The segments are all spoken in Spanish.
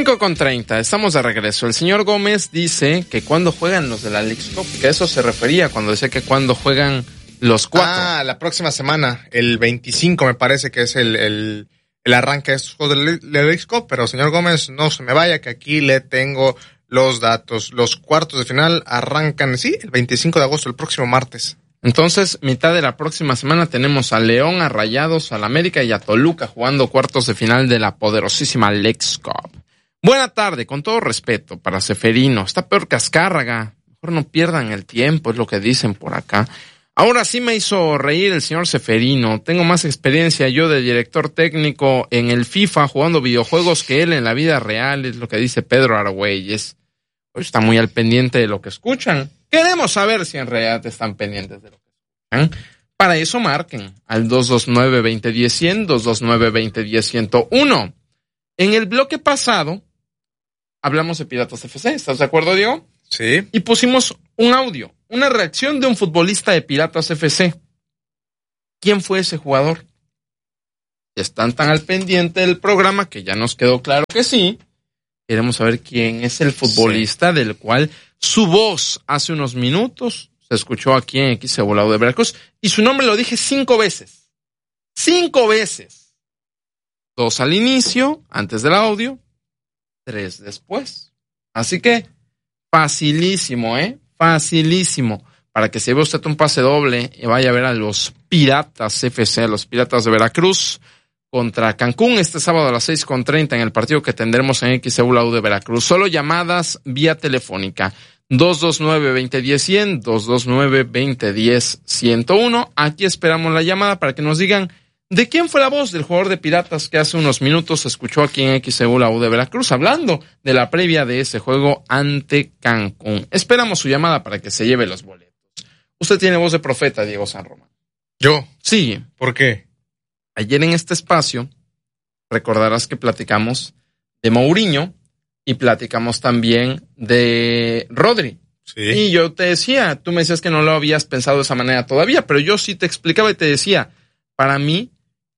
5:30, estamos de regreso. El señor Gómez dice que cuando juegan los de la Leagues Cup, que a eso se refería cuando decía que cuando juegan los 4. Ah, la próxima semana, el 25 me parece que es el arranque de estos juegos de la Leagues Cup, pero señor Gómez, no se me vaya que aquí le tengo los datos. Los cuartos de final arrancan, sí, el 25 de agosto, el próximo martes. Entonces, mitad de la próxima semana tenemos a León, a Rayados, al América y a Toluca jugando cuartos de final de la poderosísima Leagues Cup. Buena tarde, con todo respeto para Seferino. Está peor que Azcárraga. Mejor no pierdan el tiempo, es lo que dicen por acá. Ahora sí me hizo reír el señor Seferino. Tengo más experiencia yo de director técnico en el FIFA jugando videojuegos que él en la vida real, es lo que dice Pedro Argüelles. Pues está muy al pendiente de lo que escuchan. Queremos saber si en realidad están pendientes de lo que escuchan. Para eso marquen al 229-2010-100, 229-2010-101. En el bloque pasado hablamos de Piratas FC, ¿estás de acuerdo, Diego? Sí. Y pusimos un audio, una reacción de un futbolista de Piratas FC. ¿Quién fue ese jugador? Están tan al pendiente del programa que ya nos quedó claro que sí. Queremos saber quién es el futbolista del cual su voz hace unos minutos se escuchó aquí en X Volado de Veracruz y su nombre lo dije 5 veces. 5 veces. 2 al inicio, antes del audio, 3 después. Así que, facilísimo, facilísimo. Para que se lleve usted un pase doble y vaya a ver a los Piratas FC, a los Piratas de Veracruz, contra Cancún este sábado a las 6:30 en el partido que tendremos en XEU de Veracruz. Solo llamadas vía telefónica. 229-2010-100, 229-2010-101. Aquí esperamos la llamada para que nos digan ¿de quién fue la voz del jugador de Piratas que hace unos minutos se escuchó aquí en XEU de Veracruz hablando de la previa de ese juego ante Cancún? Esperamos su llamada para que se lleve los boletos. Usted tiene voz de profeta, Diego San Román. ¿Yo? Sí. ¿Por qué? Ayer en este espacio recordarás que platicamos de Mourinho y platicamos también de Rodri. Sí. Y yo te decía, tú me decías que no lo habías pensado de esa manera todavía, pero yo sí te explicaba y te decía, para mí,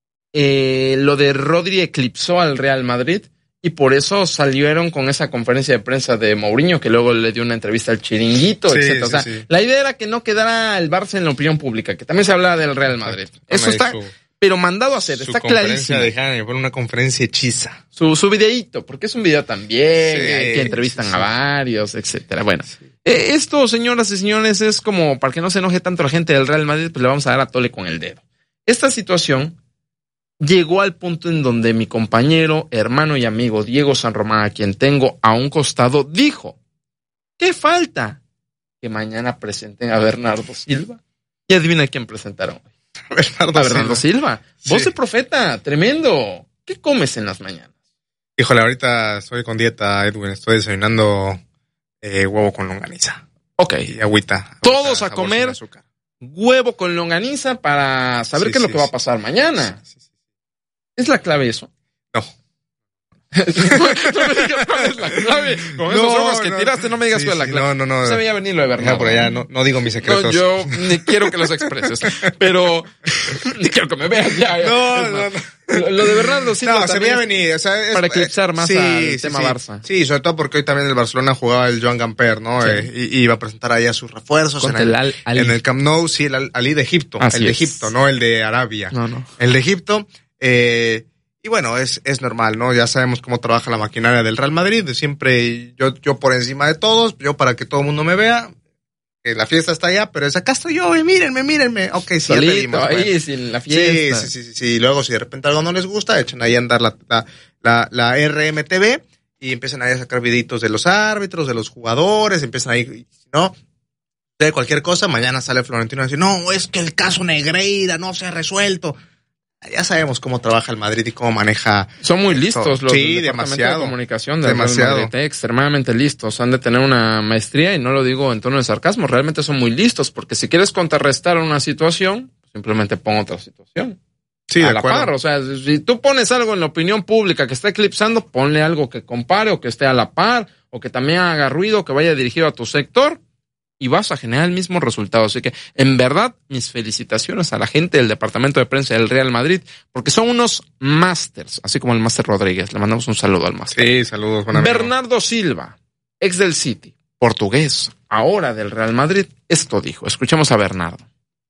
lo de Rodri eclipsó al Real Madrid y por eso salieron con esa conferencia de prensa de Mourinho, que luego le dio una entrevista al Chiringuito, sí, etcétera. Sí, o sea, sí. La idea era que no quedara el Barça en la opinión pública, que también se hablaba del Real Madrid. Eso está, pero mandado a hacer, está clarísimo. Fue una conferencia hechiza. Su videíto, porque es un video también, Sí, hay que entrevistan a varios, etcétera. Bueno, esto, señoras y señores, es como para que no se enoje tanto la gente del Real Madrid, pues le vamos a dar a tole con el dedo. Esta situación llegó al punto en donde mi compañero, hermano y amigo Diego San Román, a quien tengo a un costado, dijo, ¿qué falta? Que mañana presenten a Bernardo Silva. Y adivina quién presentaron hoy. Bernardo Silva. Voz de profeta, tremendo. ¿Qué comes en las mañanas? Híjole, ahorita estoy con dieta, Edwin. Estoy desayunando huevo con longaniza. Ok. Y agüita. Todos a comer huevo con longaniza para saber qué es lo que va a pasar mañana. Sí. ¿Es la clave eso? No. No me digas cuál es la clave. Con esos ojos que tiraste, no me digas cuál es la clave. No. Se veía venir lo de Bernardo. No, por allá no digo mis secretos. No, yo ni quiero que los expreses. Pero ni quiero que me veas ya. No. Lo de Bernardo sí. No, se veía venir. O sea, para eclipsar más al tema Barça. Sí, sobre todo porque hoy también el Barcelona jugaba el Joan Gamper, ¿no? Sí. Y iba a presentar ahí a sus refuerzos en el Camp Nou. Sí, el Ali de Egipto. Así el de es. Egipto, no el de Arabia. No. El de Egipto. Y bueno, es normal, ¿no? Ya sabemos cómo trabaja la maquinaria del Real Madrid. De siempre yo por encima de todos, yo para que todo el mundo me vea. Que la fiesta está allá, pero es acá estoy yo, y mírenme. Ok, sí, solito, ya te dimos, ahí, bueno. sin la fiesta. Sí. Luego, si de repente algo no les gusta, echan ahí a andar la RMTV y empiezan ahí a sacar videitos de los árbitros, de los jugadores, empiezan ahí, ¿no? De cualquier cosa, mañana sale Florentino a decir, no, es que el caso Negreira no se ha resuelto. Ya sabemos cómo trabaja el Madrid y cómo maneja. Son muy listos los del demasiado. Departamento de Comunicación del Real Madrid, extremadamente listos. Han de tener una maestría y no lo digo en tono de sarcasmo, realmente son muy listos, porque si quieres contrarrestar una situación, simplemente pon otra situación. Sí, a de la acuerdo. par, o sea, si tú pones algo en la opinión pública que está eclipsando, ponle algo que compare o que esté a la par o que también haga ruido, que vaya dirigido a tu sector y vas a generar el mismo resultado. Así que, en verdad, mis felicitaciones a la gente del departamento de prensa del Real Madrid, porque son unos másters, así como el máster Rodríguez. Le mandamos un saludo al máster. Sí, saludos, buen amigo. Bernardo Silva, ex del City, portugués, ahora del Real Madrid, esto dijo. Escuchemos a Bernardo.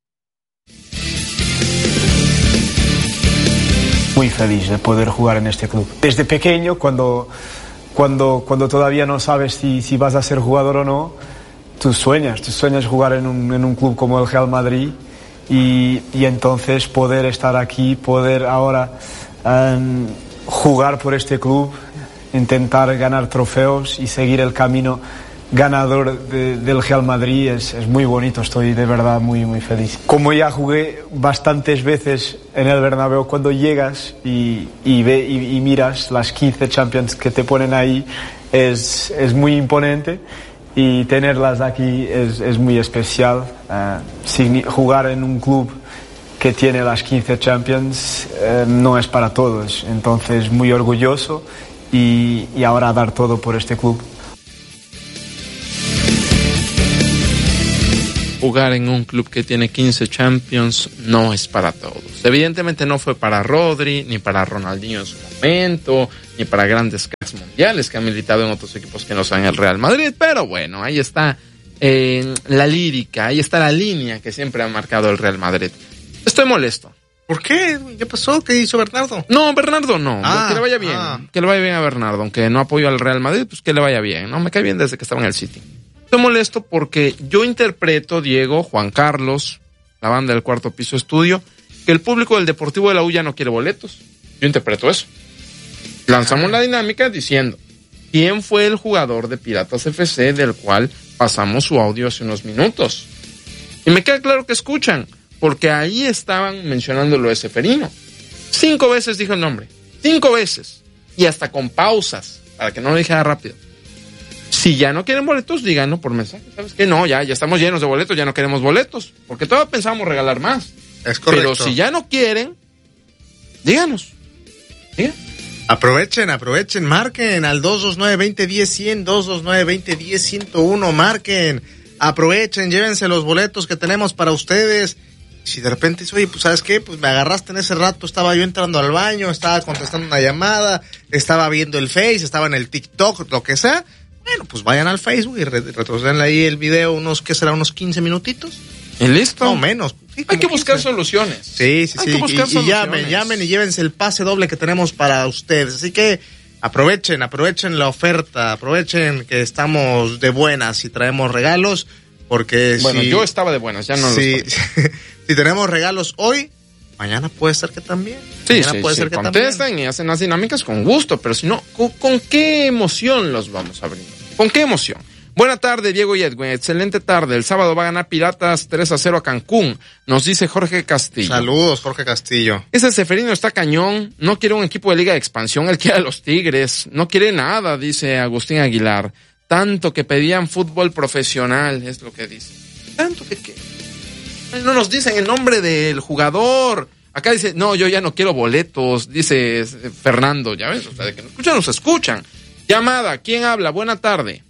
Muy feliz de poder jugar en este club. Desde pequeño, cuando todavía no sabes si vas a ser jugador o no, tú sueñas jugar en un club como el Real Madrid y entonces poder estar aquí, poder ahora jugar por este club, intentar ganar trofeos y seguir el camino ganador del Real Madrid es muy bonito. Estoy de verdad muy, muy feliz. Como ya jugué bastantes veces en el Bernabéu, cuando llegas y miras las 15 Champions que te ponen ahí, es muy imponente, y tenerlas aquí es muy especial. Jugar en un club que tiene las 15 Champions no es para todos, entonces muy orgulloso y ahora dar todo por este club. Jugar en un club que tiene 15 Champions no es para todos. Evidentemente no fue para Rodri, ni para Ronaldinho en su momento, ni para grandes cracks mundiales que han militado en otros equipos que no sean el Real Madrid, pero bueno, ahí está la lírica, ahí está la línea que siempre ha marcado el Real Madrid. Estoy molesto. ¿Por qué? ¿Qué pasó? ¿Qué hizo Bernardo? No, Bernardo no. Que le vaya bien. Que le vaya bien a Bernardo. Aunque no apoyo al Real Madrid, pues que le vaya bien. No, me cae bien desde que estaba en el City. Estoy molesto porque yo interpreto, Diego, Juan Carlos, la banda del Cuarto Piso Estudio, que el público del Deportivo de la U ya no quiere boletos. Yo interpreto eso. Lanzamos la dinámica diciendo, ¿quién fue el jugador de Piratas FC del cual pasamos su audio hace unos minutos? Y me queda claro que escuchan, porque ahí estaban mencionándolo de Seferino. 5 veces dijo el nombre. 5 veces. Y hasta con pausas, para que no lo dijera rápido. Si ya no quieren boletos, díganlo por mensaje. ¿Sabes qué? No, ya estamos llenos de boletos, ya no queremos boletos. Porque todavía pensábamos regalar más. Es correcto. Pero si ya no quieren, díganos. ¿Sí? Aprovechen, marquen al 229-2010-100, 229-2010-101, marquen. Aprovechen, llévense los boletos que tenemos para ustedes. Si de repente dice, oye, pues ¿sabes qué? Pues me agarraste en ese rato, estaba yo entrando al baño, estaba contestando una llamada, estaba viendo el Face, estaba en el TikTok, lo que sea. Bueno, pues vayan al Facebook y retrocedan ahí el video unos 15 minutitos. ¿Y listo? No, menos. Sí, hay que buscar soluciones. Sí. Y llamen y llévense el pase doble que tenemos para ustedes. Así que aprovechen la oferta, aprovechen que estamos de buenas y traemos regalos, porque bueno, yo estaba de buenas, ya no lo estoy. Si tenemos regalos hoy, mañana puede ser que también. Sí, contestan y hacen las dinámicas con gusto, pero si no, ¿con qué emoción los vamos a abrir? ¿Con qué emoción? Buena tarde, Diego y Edwin. Excelente tarde. El sábado va a ganar Piratas 3-0 a Cancún, nos dice Jorge Castillo. Saludos, Jorge Castillo. Ese Seferino está cañón. No quiere un equipo de Liga de Expansión. Él quiere a los Tigres. No quiere nada, dice Agustín Aguilar. Tanto que pedían fútbol profesional, es lo que dice. Tanto que qué. No nos dicen el nombre del jugador. Acá dice, no, yo ya no quiero boletos, dice Fernando. Ya ves, o sea, de que nos escuchan. Llamada, ¿quién habla? Buena tarde.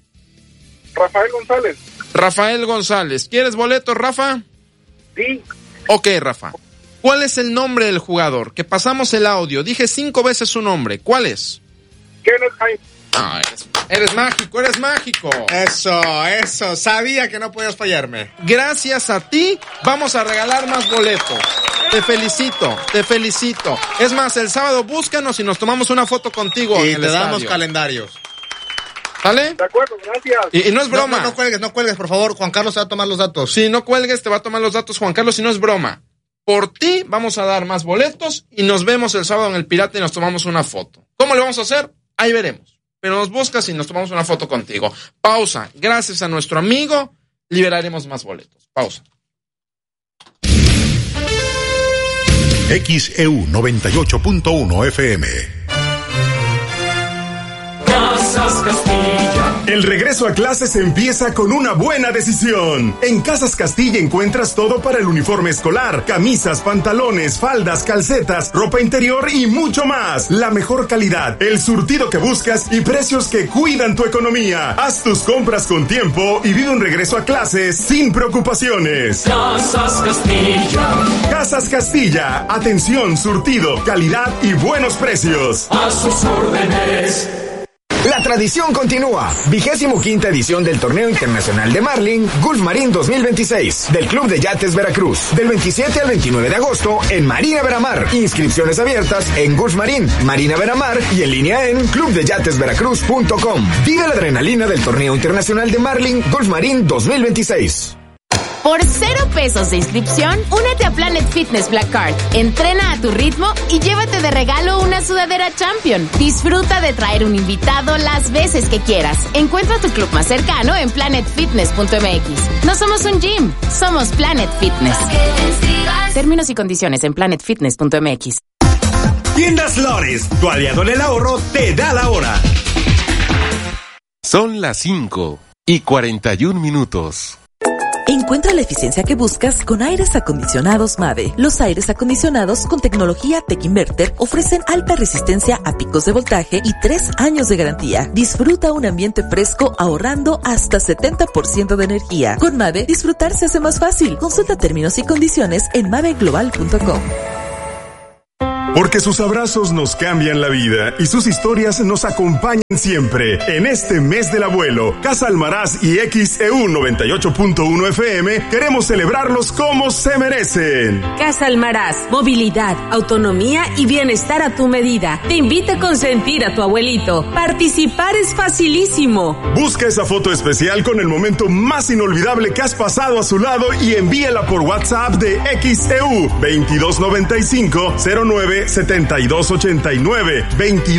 Rafael González. ¿Quieres boletos, Rafa? Sí. Ok, Rafa. ¿Cuál es el nombre del jugador? Que pasamos el audio. Dije 5 veces su nombre. ¿Cuál es? Kenneth Jaime. Ah, eres mágico. Eso. Sabía que no podías fallarme. Gracias a ti, vamos a regalar más boletos. Te felicito. Es más, el sábado búscanos y nos tomamos una foto contigo. Y en el te damos estadio. calendarios. ¿Vale? De acuerdo, gracias. Y no es broma. No cuelgues, por favor. Juan Carlos te va a tomar los datos. Sí, no cuelgues, te va a tomar los datos, Juan Carlos, y no es broma. Por ti vamos a dar más boletos y nos vemos el sábado en el Pirata y nos tomamos una foto. ¿Cómo lo vamos a hacer? Ahí veremos. Pero nos buscas y nos tomamos una foto contigo. Pausa. Gracias a nuestro amigo, liberaremos más boletos. Pausa. XEU 98.1 FM. Casas Castilla. El regreso a clases empieza con una buena decisión. En Casas Castilla encuentras todo para el uniforme escolar, camisas, pantalones, faldas, calcetas, ropa interior y mucho más. La mejor calidad, el surtido que buscas y precios que cuidan tu economía. Haz tus compras con tiempo y vive un regreso a clases sin preocupaciones. Casas Castilla. Casas Castilla, atención, surtido, calidad y buenos precios. A sus órdenes. La tradición continúa. 25ª edición del Torneo Internacional de Marlin, Gulf Marín 2026, del Club de Yates Veracruz, del 27 al 29 de agosto en Marina Veramar. Inscripciones abiertas en Gulf Marín, Marina Veramar y en línea en clubdeyatesveracruz.com. Vive la adrenalina del Torneo Internacional de Marlin, Gulf Marín 2026. Por 0 pesos de inscripción, únete a Planet Fitness Black Card. Entrena a tu ritmo y llévate de regalo una sudadera Champion. Disfruta de traer un invitado las veces que quieras. Encuentra tu club más cercano en planetfitness.mx. No somos un gym, somos Planet Fitness. Términos y condiciones en planetfitness.mx. Tiendas Lores, tu aliado en el ahorro, te da la hora. Son las 5:41. Encuentra la eficiencia que buscas con aires acondicionados Mave. Los aires acondicionados con tecnología Tech Inverter ofrecen alta resistencia a picos de voltaje y 3 años de garantía. Disfruta un ambiente fresco ahorrando hasta 70% de energía. Con Mave, disfrutar se hace más fácil. Consulta términos y condiciones en maveglobal.com. Porque sus abrazos nos cambian la vida y sus historias nos acompañan siempre. En este mes del abuelo, Casa Almaraz y XEU 98.1 FM queremos celebrarlos como se merecen. Casa Almaraz, movilidad, autonomía y bienestar a tu medida. Te invita a consentir a tu abuelito. Participar es facilísimo. Busca esa foto especial con el momento más inolvidable que has pasado a su lado y envíala por WhatsApp de XEU 2295-09-7289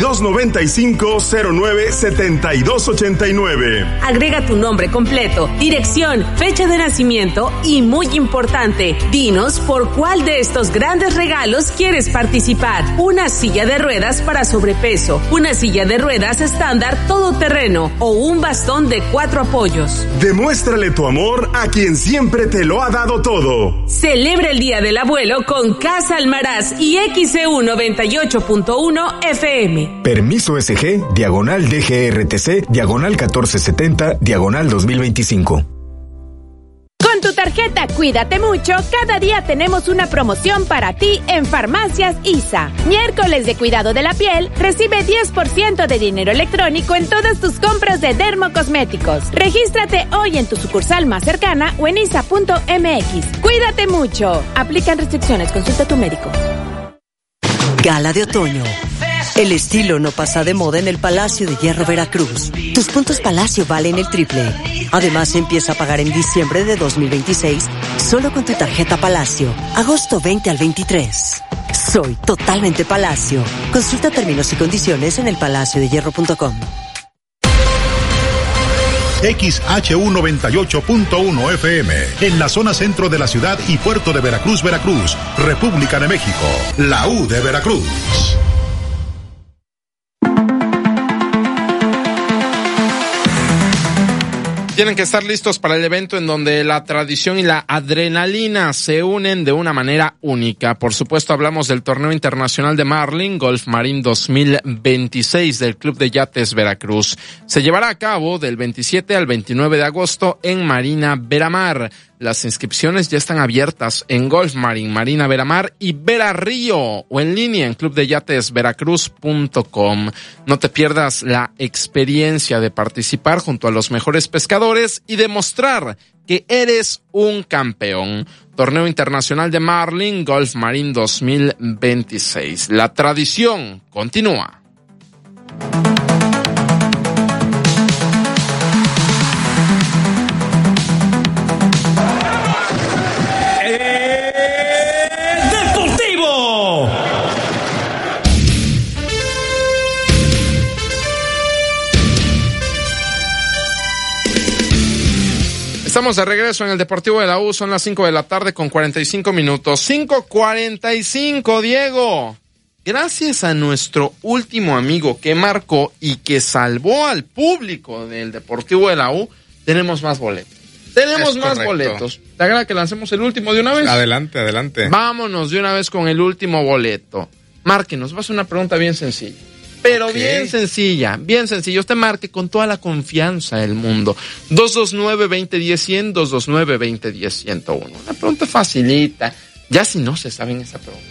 2295-09-7289. Agrega tu nombre completo, dirección, fecha de nacimiento y, muy importante, dinos por cuál de estos grandes regalos quieres participar. Una silla de ruedas para sobrepeso, una silla de ruedas estándar todoterreno o un bastón de 4 apoyos. Demuéstrale tu amor a quien siempre te lo ha dado todo. Celebra el Día del Abuelo con Casa Almaraz y XEU 98.1 FM. Permiso SG, diagonal DGRTC, diagonal 1470, diagonal 2025. Con tu tarjeta Cuídate Mucho, cada día tenemos una promoción para ti en Farmacias ISA. Miércoles de cuidado de la piel, recibe 10% de dinero electrónico en todas tus compras de dermocosméticos. Regístrate hoy en tu sucursal más cercana o en isa.mx. Cuídate mucho. Aplican restricciones, consulta a tu médico. Gala de otoño. El estilo no pasa de moda en el Palacio de Hierro Veracruz. Tus puntos Palacio valen el triple. Además, empieza a pagar en diciembre de 2026 solo con tu tarjeta Palacio. Agosto 20 al 23. Soy totalmente Palacio. Consulta términos y condiciones en elpalaciodehierro.com. XHU 98.1 FM, en la zona centro de la ciudad y puerto de Veracruz, Veracruz, República de México, la U de Veracruz. Tienen que estar listos para el evento en donde la tradición y la adrenalina se unen de una manera única. Por supuesto, hablamos del Torneo Internacional de Marlin, Gulf Marín 2026 del Club de Yates Veracruz. Se llevará a cabo del 27 al 29 de agosto en Marina Veramar. Las inscripciones ya están abiertas en Gulf Marín, Marina Veramar y Vera Río o en línea en clubdeyatesveracruz.com. No te pierdas la experiencia de participar junto a los mejores pescadores y demostrar que eres un campeón. Torneo Internacional de Marlin, Gulf Marín 2026. La tradición continúa. Estamos de regreso en el Deportivo de la U, son las 5 de la tarde con 45 minutos. 5:45, Diego. gracias a nuestro último amigo que marcó y que salvó al público del Deportivo de la U, tenemos más boletos. Tenemos más boletos. ¿Te agrada que lancemos el último de una vez? Adelante. Vámonos de una vez con el último boleto. Márquenos, va a ser una pregunta bien sencilla. Pero bien sencilla. Usted marque con toda la confianza del mundo. 229-2010-100, 229-2010-101. Una pregunta facilita. Ya si no se saben esa pregunta.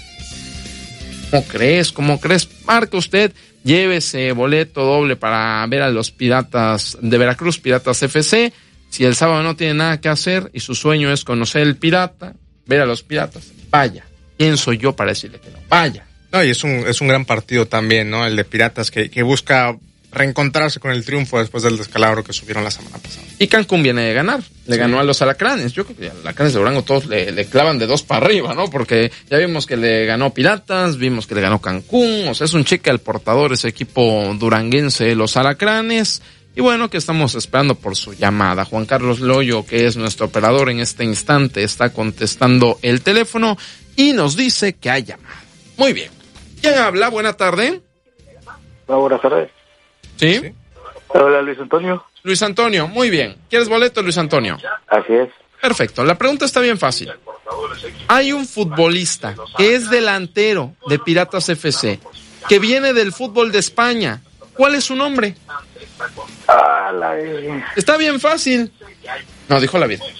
¿Cómo crees? Marque usted, llévese boleto doble para ver a los Piratas de Veracruz, Piratas FC. Si el sábado no tiene nada que hacer y su sueño es conocer el Pirata, ver a los Piratas, vaya. ¿Quién soy yo para decirle que no? Vaya. No, y es un gran partido también, ¿no? El de Piratas que busca reencontrarse con el triunfo después del descalabro que subieron la semana pasada. Y Cancún viene de ganar. Le ganó a los Alacranes. Yo creo que a los Alacranes de Durango todos le clavan de 2 para arriba, ¿no? Porque ya vimos que le ganó Piratas, vimos que le ganó Cancún. O sea, es un cheque al portador ese equipo duranguense de los Alacranes. Y bueno, que estamos esperando por su llamada. Juan Carlos Loyo, que es nuestro operador en este instante, está contestando el teléfono y nos dice que hay llamada. Muy bien. ¿Quién habla? Buena tarde. Buenas tardes. ¿Sí? Hola, Luis Antonio. Luis Antonio, muy bien. ¿Quieres boleto, Luis Antonio? Así es. Perfecto. La pregunta está bien fácil. Hay un futbolista que es delantero de Piratas FC, que viene del fútbol de España. ¿Cuál es su nombre? Está bien fácil. No, dijo la Virgen.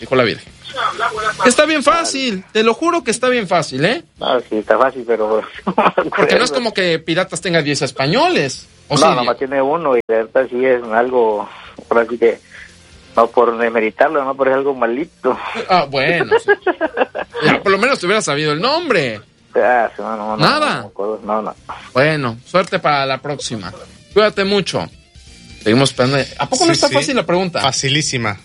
Está bien fácil, te lo juro que está bien fácil, ¿eh? No, sí, está fácil, pero... Porque no es como que Piratas tenga 10 españoles. ¿O no, sí, nomás tiene uno y la verdad sí es algo, por así que, no por demeritarlo, no, pero es algo malito. Ah, bueno, sí. Ya, por lo menos te hubiera sabido el nombre. No, ¿nada? No. Bueno, suerte para la próxima. Cuídate mucho. Seguimos esperando. ¿A poco no está fácil la pregunta? Facilísima.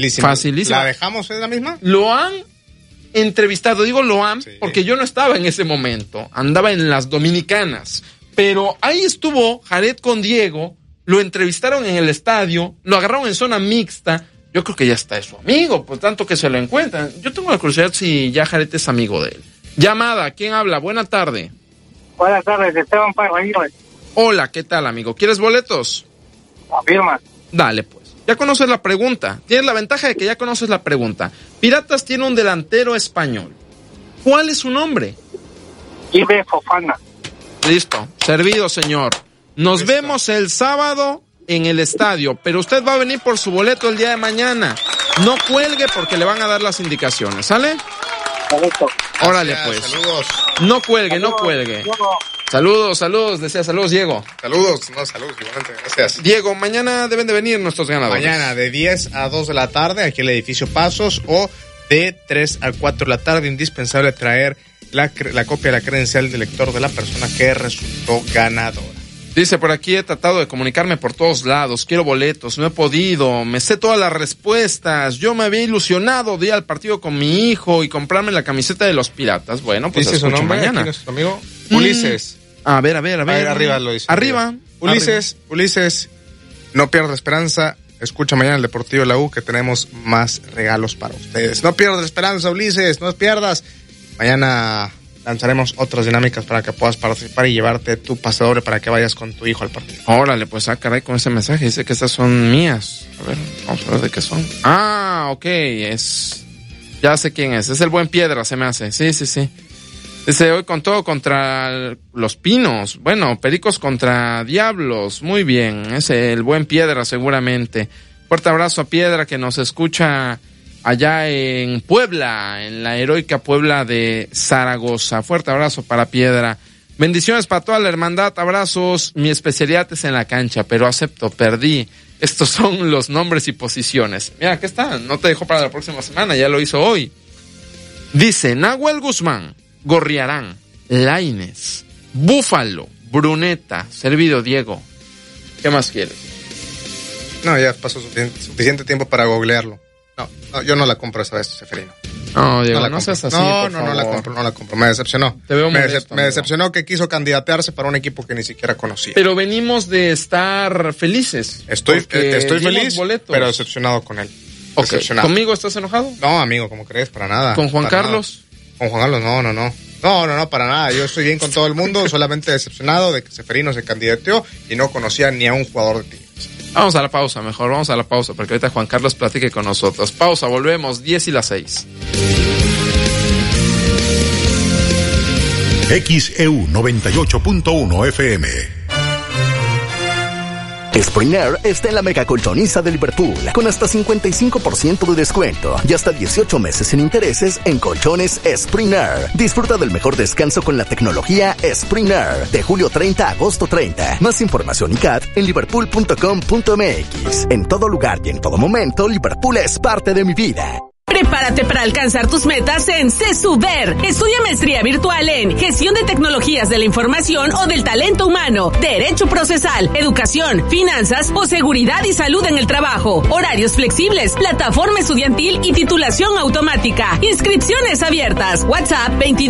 ¿La dejamos en la misma? Lo han entrevistado, digo lo han, porque yo no estaba en ese momento, andaba en las Dominicanas, pero ahí estuvo Jared con Diego, lo entrevistaron en el estadio, lo agarraron en zona mixta, yo creo que ya está es su amigo, por tanto que se lo encuentran. Yo tengo la curiosidad si ya Jared es amigo de él. Llamada, ¿quién habla? Buena tarde. Buenas tardes, Esteban Parraguirre. Hola, ¿qué tal, amigo? ¿Quieres boletos? Afirma. Dale, pues. Ya conoces la pregunta. Tienes la ventaja de que ya conoces la pregunta. Piratas tiene un delantero español. ¿Cuál es su nombre? Ibe Fofana. Listo. Servido, señor. Nos vemos el sábado en el estadio, pero usted va a venir por su boleto el día de mañana. No cuelgue porque le van a dar las indicaciones, ¿sale? Correcto. Órale, pues. Saludos. No cuelgue. Saludos, decía saludos, Diego. Saludos, igualmente, gracias. Diego, mañana deben de venir nuestros ganadores. Mañana de 10 a 2 de la tarde, aquí en el edificio Pasos, o de 3 a 4 de la tarde, indispensable traer la copia de la credencial del lector de la persona que resultó ganadora. Dice, por aquí he tratado de comunicarme por todos lados, quiero boletos, no he podido, me sé todas las respuestas, yo me había ilusionado de ir al partido con mi hijo y comprarme la camiseta de los Piratas. Bueno, pues ¿dice su nombre mañana. Aquí nuestro amigo? Ulises. A ver. Arriba lo dice. Arriba. Ulises, no pierda esperanza, escucha mañana el Deportivo de la U que tenemos más regalos para ustedes. No pierdas esperanza, Ulises, no pierdas. Mañana lanzaremos otras dinámicas para que puedas participar y llevarte tu pase doble para que vayas con tu hijo al partido. Órale, pues caray con ese mensaje. Dice que estas son mías. A ver, vamos a ver de qué son. Ah, ok, ya sé quién es. Es el Buen Piedra, se me hace. Sí. Dice, hoy con todo contra los Pinos. Bueno, Pericos contra Diablos. Muy bien, es el Buen Piedra seguramente. Fuerte abrazo a Piedra que nos escucha allá en Puebla, en la heroica Puebla de Zaragoza. Fuerte abrazo para Piedra. Bendiciones para toda la hermandad, abrazos. Mi especialidad es en la cancha, pero acepto, perdí. Estos son los nombres y posiciones. Mira, aquí está, no te dejo para la próxima semana, ya lo hizo hoy. Dice, Nahuel Guzmán, Gorriarán, Lainez, Búfalo, Bruneta, servido Diego. ¿Qué más quieres? No, ya pasó suficiente tiempo para googlearlo. No, yo no la compro esa vez, Seferino. No, Diego, no seas así, no la compro, me decepcionó. Te veo molesto, me decepcionó que quiso candidatearse para un equipo que ni siquiera conocía. Pero venimos de estar felices. Estoy feliz, pero decepcionado con él. Okay. ¿Conmigo estás enojado? No, amigo, ¿cómo crees? Para nada. ¿Con Juan Carlos? Nada. Con Juan Carlos, no. No, para nada. Yo estoy bien con todo el mundo, solamente decepcionado de que Ceferino se candidateó y no conocía ni a un jugador de Tigres. Vamos a la pausa, vamos a la pausa, porque ahorita Juan Carlos platique con nosotros. Pausa, volvemos, 10:06. XEU 98.1 FM. Spring Air está en la mega colchoniza de Liverpool, con hasta 55% de descuento y hasta 18 meses sin intereses en colchones Spring Air. Disfruta del mejor descanso con la tecnología Spring Air, de julio 30 a agosto 30. Más información y CAT en liverpool.com.mx. En todo lugar y en todo momento, Liverpool es parte de mi vida. Prepárate para alcanzar tus metas en CESUBER. Estudia maestría virtual en Gestión de Tecnologías de la Información o del Talento Humano, Derecho Procesal, Educación, Finanzas o Seguridad y Salud en el Trabajo. Horarios flexibles, plataforma estudiantil y titulación automática. Inscripciones abiertas. WhatsApp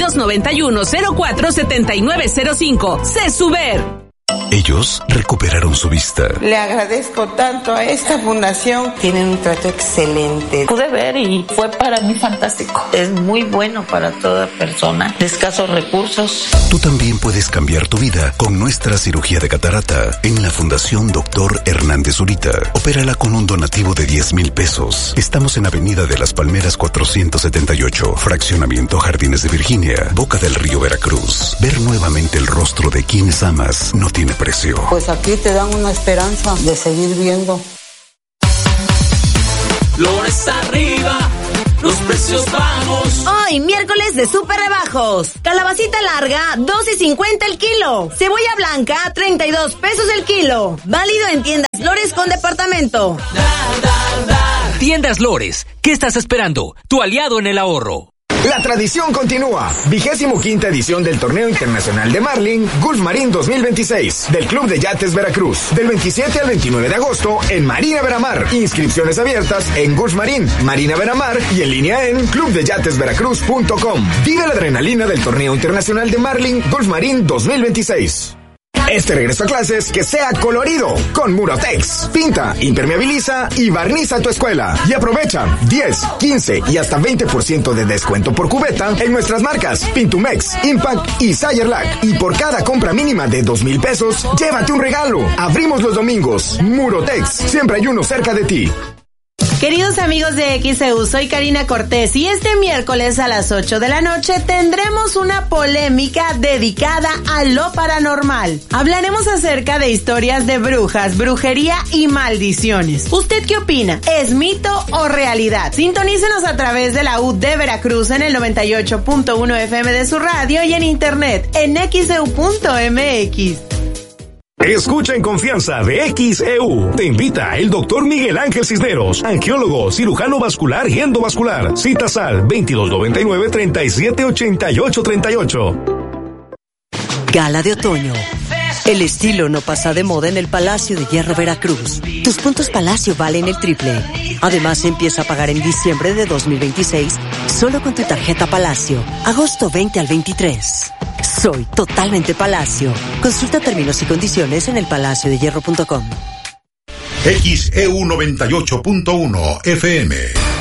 2291-047905. CESUBER. Ellos recuperaron su vista. Le agradezco tanto a esta fundación. Tienen un trato excelente. Pude ver y fue para mí fantástico. Es muy bueno para toda persona de escasos recursos. Tú también puedes cambiar tu vida con nuestra cirugía de catarata en la Fundación Dr. Hernández Zurita. Opérala con un donativo de 10,000 pesos. Estamos en Avenida de las Palmeras 478, Fraccionamiento Jardines de Virginia, Boca del Río, Veracruz. Ver nuevamente el rostro de quienes amas no tiene precio. Pues aquí te dan una esperanza de seguir viendo. Flores arriba, los precios bajos. Hoy, miércoles de súper rebajos. Calabacita larga, 12.50 el kilo. Cebolla blanca, 32 pesos el kilo. Válido en tiendas Lores con departamento. Tiendas Lores, ¿qué estás esperando? Tu aliado en el ahorro. La tradición continúa. 25ª edición del Torneo Internacional de Marlin Gulf Marín 2026 del Club de Yates Veracruz. Del 27 al 29 de agosto en Marina Veramar. Inscripciones abiertas en Gulf Marín, Marina Veramar y en línea en clubdeyatesveracruz.com. Vive la adrenalina del Torneo Internacional de Marlin Gulf Marín 2026. Este regreso a clases que sea colorido con Murotex. Pinta, impermeabiliza y barniza tu escuela. Y aprovecha 10, 15 y hasta 20% de descuento por cubeta en nuestras marcas Pintumex, Impact y Sayerlac. Y por cada compra mínima de 2,000 pesos, llévate un regalo. Abrimos los domingos. Murotex, siempre hay uno cerca de ti. Queridos amigos de XEU, soy Karina Cortés y este miércoles a las 8 de la noche tendremos una polémica dedicada a lo paranormal. Hablaremos acerca de historias de brujas, brujería y maldiciones. ¿Usted qué opina? ¿Es mito o realidad? Sintonícenos a través de la UD de Veracruz en el 98.1 FM de su radio y en internet en xeu.mx. Escucha en confianza de XEU. Te invita el doctor Miguel Ángel Cisneros, angiólogo, cirujano vascular y endovascular. Citas al 2299-378838. Gala de otoño. El estilo no pasa de moda en el Palacio de Hierro Veracruz. Tus puntos Palacio valen el triple. Además, empieza a pagar en diciembre de 2026 solo con tu tarjeta Palacio. Agosto 20 al 23. Soy totalmente Palacio. Consulta términos y condiciones en elpalaciodehierro.com. XEU 98.1 FM.